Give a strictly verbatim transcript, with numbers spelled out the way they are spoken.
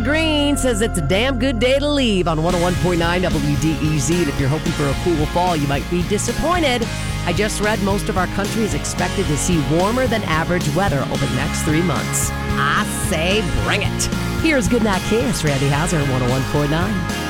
Green says it's a damn good day to leave on one oh one point nine W D E Z. And if you're hoping for a cool fall, you might be disappointed. I just read most of our country is expected to see warmer than average weather over the next three months. I say bring it. Here's Goodnight Kiss, Randy Hauser, one oh one point nine.